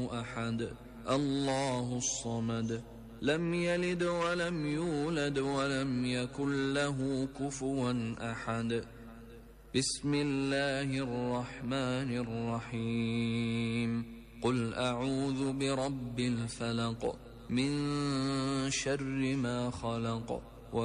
أحد الله الصمد لم يلد ولم يولد ولم يكن له كفوا أحد. بسم الله الرحمن الرحيم. قل أعوذ برب الفلق من شر ما خلق